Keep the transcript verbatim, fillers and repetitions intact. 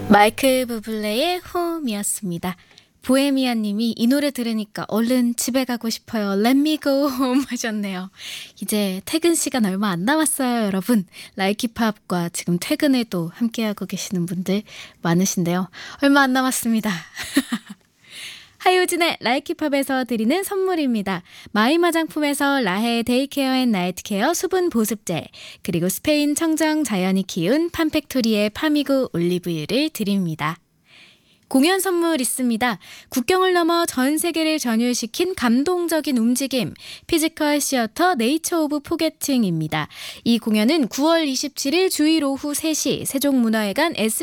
마이클 부블레의 홈이었습니다. 보헤미아님이 이 노래 들으니까 얼른 집에 가고 싶어요. Let me go home 하셨네요. 이제 퇴근 시간 얼마 안 남았어요, 여러분. 라이키팝과 지금 퇴근을 또 함께하고 계시는 분들 많으신데요. 얼마 안 남았습니다. 하유진의 라이키팝에서 드리는 선물입니다. 마임 화장품에서 라헤 데이케어 앤 나이트케어 수분 보습제, 그리고 스페인 청정 자연이 키운 팜팩토리의 파미구 올리브유를 드립니다. 공연 선물 있습니다. 국경을 넘어 전 세계를 전율시킨 감동적인 움직임, 피지컬 시어터 네이처 오브 포게팅입니다. 이 공연은 구월 이십칠일 주일 오후 세 시 세종문화회관 S